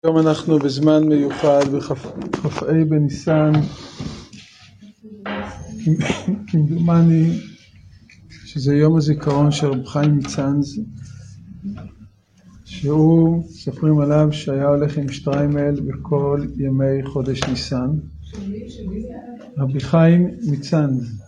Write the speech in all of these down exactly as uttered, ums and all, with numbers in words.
היום אנחנו בזמן מיוחד בכ"ה בניסן, כמדומני שזה יום הזיכרון של רב חיים מצאנז, שהוא, ספרים עליו שהיה הולך עם שטריימל בכל ימי חודש ניסן. רבי חיים מצאנז.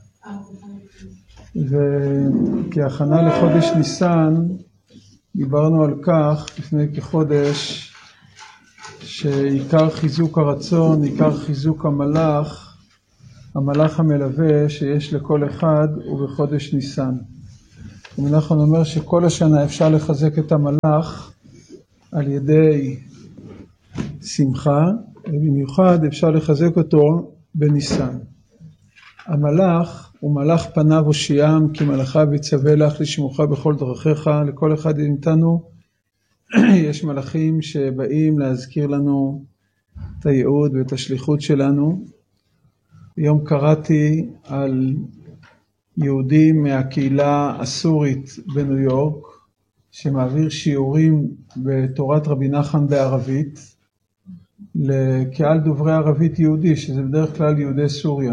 וכהכנה לחודש ניסן דיברנו על כך לפני כחודש, שעיקר חיזוק הרצון, עיקר חיזוק המלאך, המלאך המלווה שיש לכל אחד הוא בחודש ניסן. אנחנו אומר שכל השנה אפשר לחזק את המלאך על ידי שמחה, ובמיוחד אפשר לחזק אותו בניסן. המלאך הוא מלאך פניו הושיעם, כי מלאכיו יצווה לך לשמוך בכל דרכיך. לכל אחד מאיתנו יש מלאכים שבאים להזכיר לנו את הייעוד ואת השליחות שלנו. היום קראתי על יהודים מהקהילה הסורית בניו יורק, שמעביר שיעורים בתורת רבי נחמן בערבית לקהל דוברי ערבית יהודי, שזה בדרך כלל יהודי סוריה.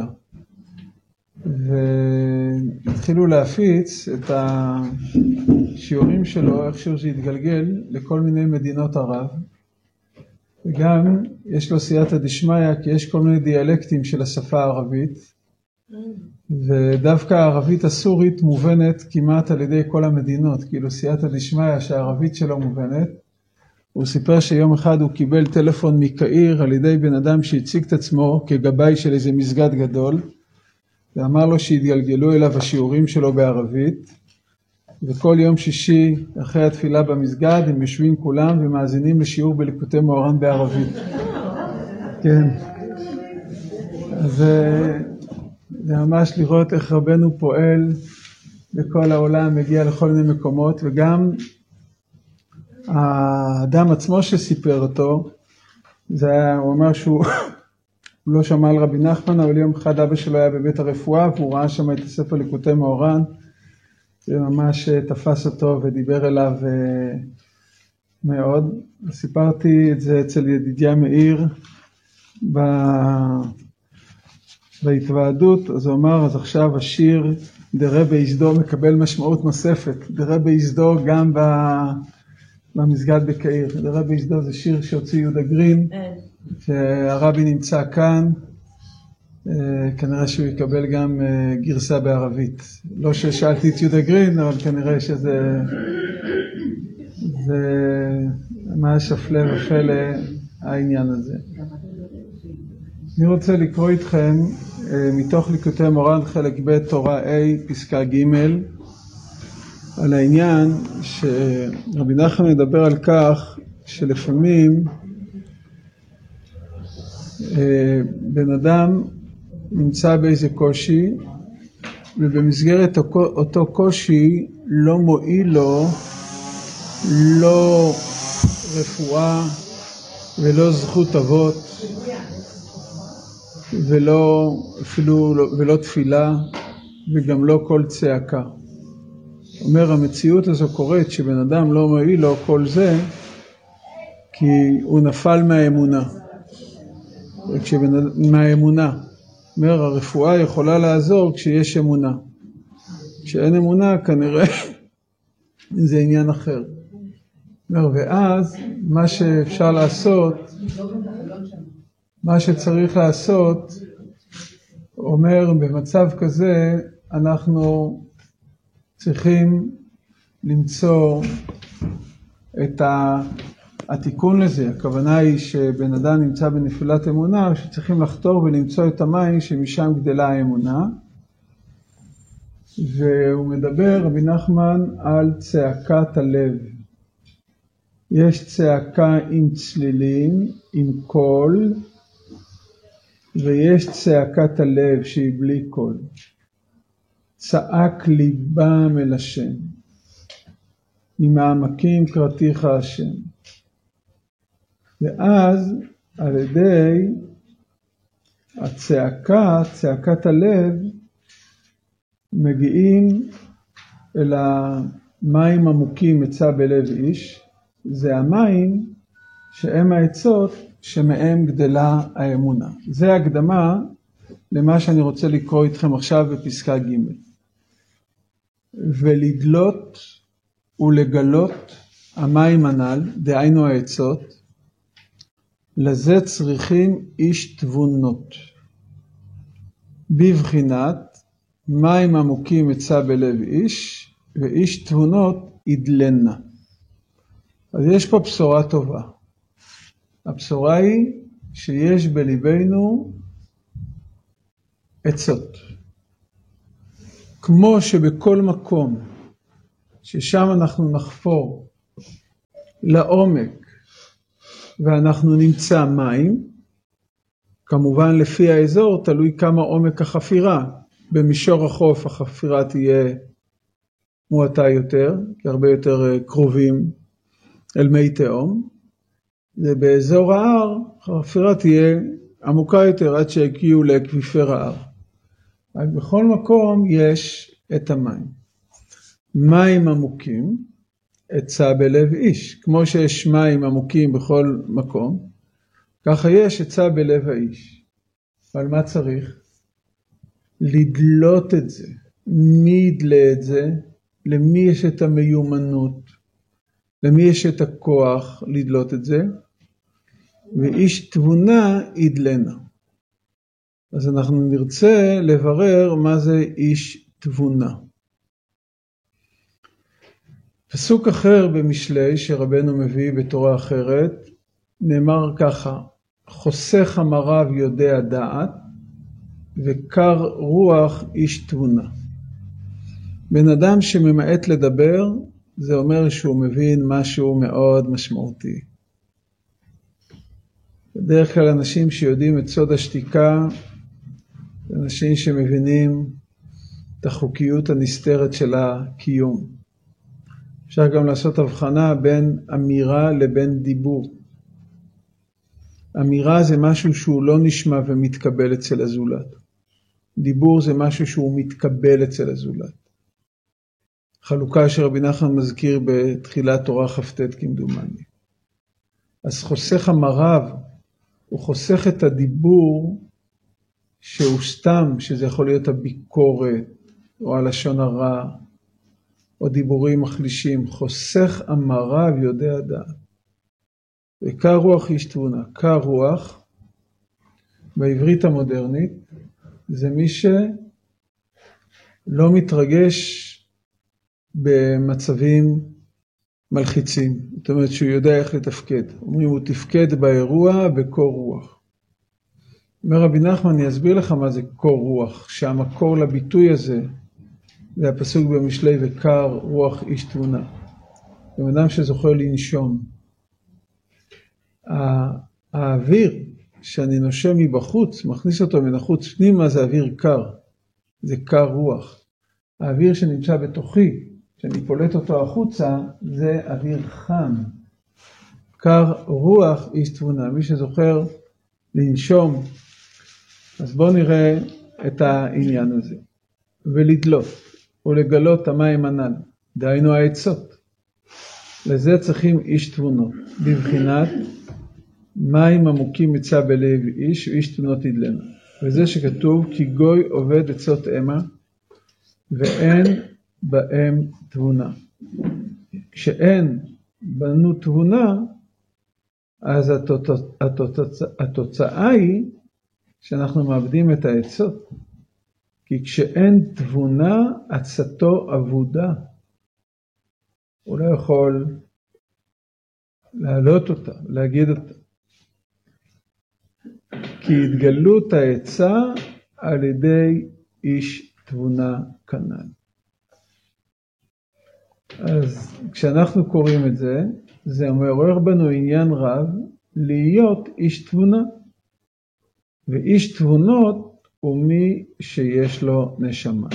והתחילו להפיץ את השיעורים שלו, איכשהו זה התגלגל לכל מיני מדינות ערב. וגם יש לו סייעתא דשמיא, כי יש כל מיני דיאלקטים של השפה הערבית. ודווקא הערבית הסורית מובנת כמעט על ידי כל המדינות, כאילו סייעתא דשמיא שהערבית שלו מובנת. הוא סיפר שיום אחד הוא קיבל טלפון מקהיר על ידי בן אדם שהציג את עצמו כגבאי של איזה מסגד גדול, ואמר לו שהתגלגלו אליו השיעורים שלו בערבית, וכל יום שישי אחרי התפילה במסגד הם יושבים כולם ומאזינים לשיעור בליקוטי מאורן בערבית. כן. אז זה ממש לראות איך רבנו פועל בכל העולם, מגיע לכל מיני מקומות, וגם האדם עצמו שסיפר אותו, זה היה, הוא אומר שהוא הוא לא שמע על רבי נחמן, אבל יום אחד אבא שלו היה בבית הרפואה, והוא ראה שם את הספר ליקוטי מאורן, וממש תפס אותו ודיבר אליו מאוד. סיפרתי את זה אצל ידידיה מאיר ב... בהתוועדות, אז הוא אמר, אז עכשיו השיר דרה ביסדו מקבל משמעות נוספת, דרה ביסדו גם ב... במסגד בקהיר. דרה ביסדו זה שיר שהוציא יהודה גרין, שהרבי נמצא כאן, כנראה שהוא יקבל גם גרסה בערבית. לא ששאלתי את יהודה גרין, אבל כנראה שזה זה ממש הפלא ופלא העניין הזה. אני רוצה לקרוא איתכם מתוך ליקוטי מאורן חלק ב' תורה A פסקה ג' על העניין שרבי נחמן מדבר על כך שלפעמים בן אדם נמצא באיזה קושי, ובמסגרת אותו קושי לא מועיל לו לא רפואה ולא זכות אבות ולא אפילו ולא תפילה וגם לא כל צעקה. אומר, המציאות הזו קורית שבן אדם לא מועיל לו כל זה כי הוא נפל מהאמונה. מהאמונה. אומר, הרפואה יכולה לעזור כשיש אמונה. כשאין אמונה, כנראה זה עניין אחר. אומר, ואז מה שאפשר לעשות, מה שצריך לעשות, אומר, במצב כזה, אנחנו צריכים למצוא את ה... התיקון לזה. הכוונה היא שבן אדם נמצא בנפילת אמונה, שצריכים לחתור ולמצוא את המים שמשם גדלה האמונה. והוא מדבר, רבי נחמן, על צעקת הלב. יש צעקה עם צלילים, עם קול, ויש צעקת הלב שהיא בלי קול. צעק ליבם אל השם. ממעמקים קראתיך השם. ואז על ידי הצעקה, צעקת הלב, מגיעים אל המים עמוקים מצא בלב איש. זה המים שהם העצות שמהם גדלה האמונה. זה הקדמה למה שאני רוצה לקרוא איתכם עכשיו בפסקה ג'. ולדלות ולגלות המים הנ"ל, דהיינו העצות, לזה צריכים איש תבונות. בבחינת מים עמוקים עצה בלב איש, ואיש תבונות ידלנה. אז יש פה בשורה טובה. הבשורה היא שיש בליבנו עצות. כמו שבכל מקום ששם אנחנו נחפור לעומק ואנחנו נמצא מים, כמובן לפי האזור תלוי כמה עומק החפירה. במישור החוף החפירה תהיה מועטה יותר, כי הרבה יותר קרובים אל מי תהום, ובאזור ההר החפירה תהיה עמוקה יותר עד שהגיעו לאקוויפר ההר. אבל בכל מקום יש את המים. מים עמוקים, עצה בלב איש. כמו שיש מים עמוקים בכל מקום, ככה יש עצה בלב האיש. אבל מה צריך? לדלות את זה. מי ידלה את זה? למי יש את המיומנות? למי יש את הכוח לדלות את זה? ואיש תבונה ידלנה. אז אנחנו נרצה לברר מה זה איש תבונה. פסוק אחר במשלי שרבנו מביא בתורה אחרת, נאמר ככה, חוסך המרב יודע דעת, וקר רוח איש תבונה. בן אדם שממעט לדבר, זה אומר שהוא מבין משהו מאוד משמעותי. בדרך כלל אנשים שיודעים את סוד השתיקה, אנשים שמבינים את החוקיות הנסתרת של הקיום. אפשר גם לעשות הבחנה בין אמירה לבין דיבור. אמירה זה משהו שהוא לא נשמע ומתקבל אצל הזולת. דיבור זה משהו שהוא מתקבל אצל הזולת. חלוקה שרבי נחמן מזכיר בתחילת תורה כ"ט כמדומני. אז חוסך המרב, הוא חוסך את הדיבור שהוא סתם, שזה יכול להיות הביקורת, או הלשון הרע, או דיבורים מחלישים. חוסך המרב יודע דעת. וקר רוח איש תבונה. קר רוח, בעברית המודרנית, זה מי שלא מתרגש במצבים מלחיצים. זאת אומרת שהוא יודע איך לתפקד. אומרים הוא תפקד באירוע בקור רוח. אומר רבי נחמן, אני אסביר לך מה זה קור רוח. שהמקור לביטוי הזה, זה הפסוק במשלי וקר רוח איש תבונה. זה אדם שזוכר לנשום. האוויר שאני נושם מבחוץ, מכניס אותו מן החוץ פנימה, זה אוויר קר. זה קר רוח. האוויר שנמצא בתוכי, שאני פולט אותו החוצה, זה אוויר חם. קר רוח איש תבונה. מי שזוכר לנשום, אז בואו נראה את העניין הזה. ולדלות, ולגלות המים הנ"ל, דהיינו העצות. לזה צריכים איש תבונות, בבחינת מים עמוקים מצא בלב איש, ואיש תבונות ידלנה. וזה שכתוב, כי גוי עובד עצות אמה, ואין בהם תבונה. כשאין בנו תבונה, אז התוצאה היא שאנחנו מאבדים את העצות. כי כשאין תבונה, עצתו עבודה. הוא לא יכול להעלות אותה, להגיד אותה. כי התגלות העצה על ידי איש תבונה כנ"ל. אז כשאנחנו קוראים את זה, זה מעורר בנו עניין רב להיות איש תבונה. ואיש תבונות הוא מי שיש לו נשמה.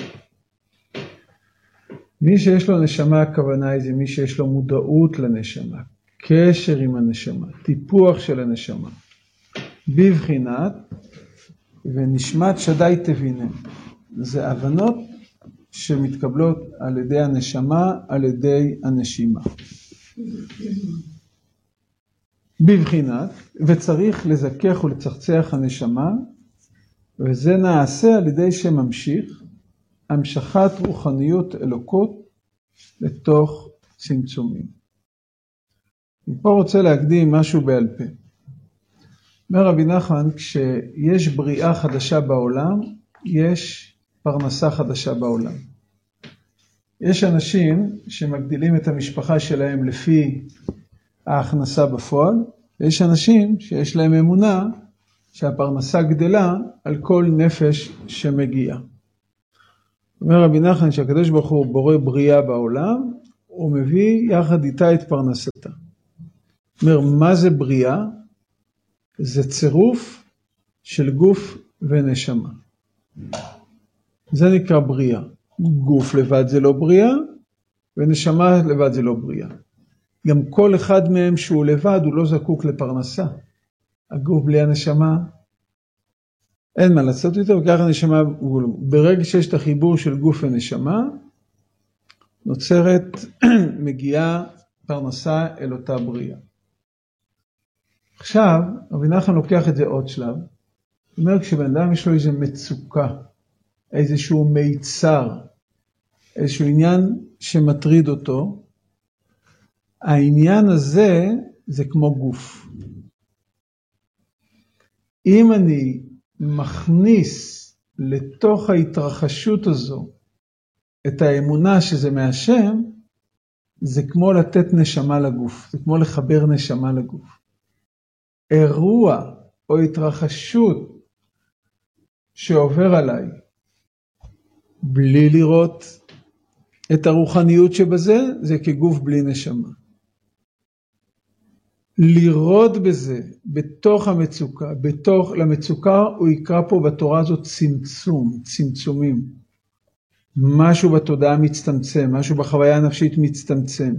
מי שיש לו נשמה, הכוונה היא זה מי שיש לו מודעות לנשמה, קשר עם הנשמה, טיפוח של הנשמה. בבחינת ונשמת שדי תבינה. זה הבנות שמתקבלות על ידי הנשמה, על ידי הנשימה. בבחינת, וצריך לזכך ולצחצח הנשמה, וזה נעשה על ידי שממשיך המשכת רוחניות אלוקות לתוך צמצומים. אני פה רוצה להקדים משהו בעל פה. אומר רבי נחמן, כשיש בריאה חדשה בעולם, יש פרנסה חדשה בעולם. יש אנשים שמגדילים את המשפחה שלהם לפי ההכנסה בפועל, ויש אנשים שיש להם אמונה שהפרנסה גדלה על כל נפש שמגיעה. אומר רבי נחמן שהקדוש ברוך הוא בורא בריאה בעולם, הוא מביא יחד איתה את פרנסתה. אומר, מה זה בריאה? זה צירוף של גוף ונשמה. זה נקרא בריאה. גוף לבד זה לא בריאה, ונשמה לבד זה לא בריאה. גם כל אחד מהם שהוא לבד, הוא לא זקוק לפרנסה. הגוף בלי הנשמה, אין מה לעשות איתו, וככה הנשמה, ברגע שיש את החיבור של גוף ונשמה, נוצרת, מגיעה פרנסה אל אותה בריאה. עכשיו, רבי נחמן לוקח את זה עוד שלב, הוא אומר, כשבן אדם יש לו איזו מצוקה, איזשהו מיצר, איזשהו עניין שמטריד אותו, העניין הזה זה כמו גוף. אם אני מכניס לתוך ההתרחשות הזו את האמונה שזה מהשם, זה כמו לתת נשמה לגוף, זה כמו לחבר נשמה לגוף. אירוע או התרחשות שעובר עליי, בלי לראות את הרוחניות שבזה, זה כגוף בלי נשמה. לראות בזה, בתוך המצוקה, בתוך למצוקה, הוא יקרא פה בתורה הזאת צמצום, צמצומים. משהו בתודעה מצטמצם, משהו בחוויה הנפשית מצטמצם.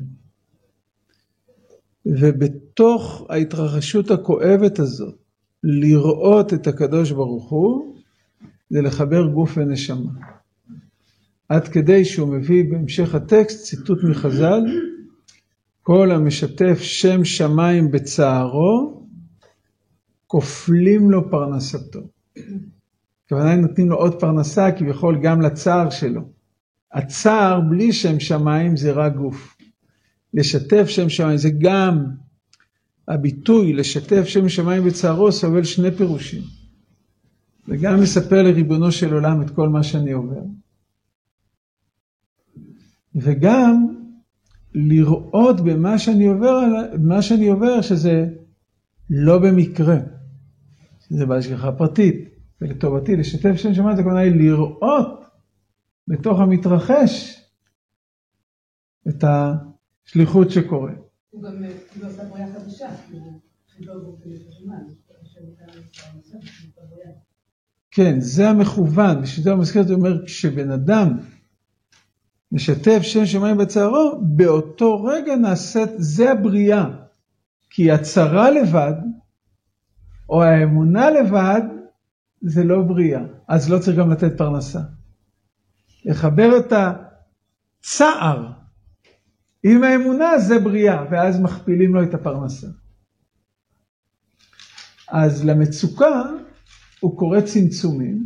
ובתוך ההתרחשות הכואבת הזאת, לראות את הקדוש ברוך הוא, זה לחבר גוף ונשמה. עד כדי שהוא מביא בהמשך הטקסט, ציטוט מחז"ל, כל המשתף שם שמיים בצערו, כופלים לו פרנסתו. כוונה נותנים לו עוד פרנסה, כביכול גם לצער שלו. הצער בלי שם שמיים זה רק גוף. לשתף שם שמיים זה גם הביטוי, לשתף שם שמיים בצערו, סובל שני פירושים. וגם מספר לריבונו של עולם את כל מה שאני עובר. וגם לראות במה שאני עובר, מה שאני עובר שזה לא במקרה, שזה בהשגחה פרטית, ולטובתי, לשתף שם שמיים, זה כמובן לראות בתוך המתרחש את השליחות שקורה. הוא גם לא עושה בריאה חדשה, הוא חיבור גוף ונשמה, כן, זה המכוון, בשביל זה הוא מזכיר, זה אומר, כשבן אדם משתף שם שמיים בצערו, באותו רגע נעשית, זה הבריאה. כי הצרה לבד, או האמונה לבד, זה לא בריאה. אז לא צריך גם לתת פרנסה. לחבר את הצער עם האמונה, זה בריאה, ואז מכפילים לו את הפרנסה. אז למצוקה, הוא קורא צמצומים,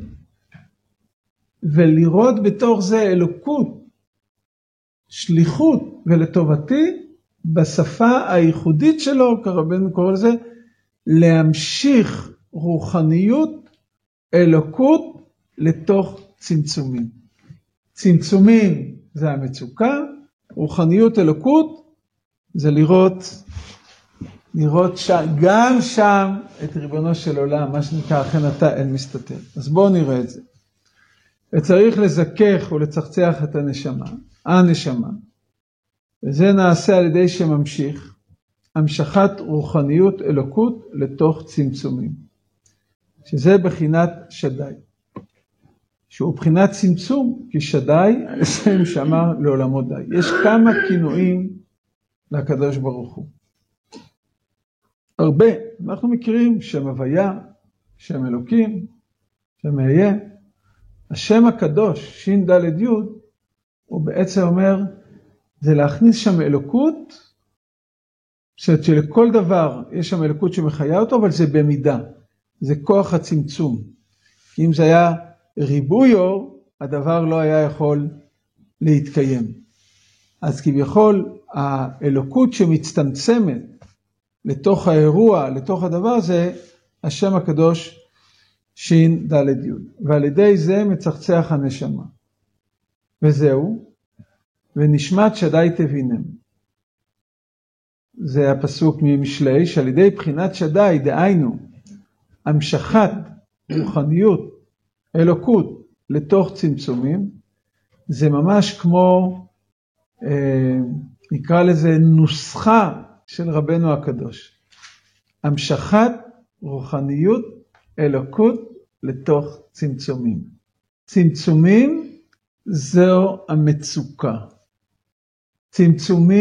ולראות בתוך זה אלוקות, שליחות ולטובתי, בשפה הייחודית שלו, כרבנו קורא לזה, להמשיך רוחניות, אלוקות, לתוך צמצומים. צמצומים זה המצוקה, רוחניות, אלוקות, זה לראות, לראות שם, גם שם את ריבונו של עולם, מה שנקרא, אכן אתה אין מסתתר. אז בואו נראה את זה. וצריך לזכך ולצחצח את הנשמה, הנשמה, וזה נעשה על ידי שממשיך, המשכת רוחניות אלוקות לתוך צמצומים, שזה בחינת שדי, שהוא בחינת צמצום, כי שדי, שם שמע לעולמו די. יש כמה כינויים לקדוש ברוך הוא. הרבה, אנחנו מכירים שם הוויה, שם אלוקים, שם היה. השם הקדוש, שין ד' י', הוא בעצם אומר, זה להכניס שם אלוקות זאת שלכל דבר יש שם אלוקות שמחיה אותו, אבל זה במידה. זה כוח הצמצום. אם זה היה ריבוי אור, הדבר לא היה יכול להתקיים. אז כביכול האלוקות שמצטמצמת לתוך האירוע, לתוך הדבר הזה, השם הקדוש שין ד' י'. ועל ידי זה מצחצח הנשמה. וזהו, ונשמת שדי תבינם. זה הפסוק ממשלי, שעל ידי בחינת שדי, דהיינו, המשכת רוחניות, אלוקות, לתוך צמצומים, זה ממש כמו, אה, נקרא לזה נוסחה של רבנו הקדוש. המשכת רוחניות, אלוקות, לתוך צמצומים. צמצומים זו המצוקה. צמצומים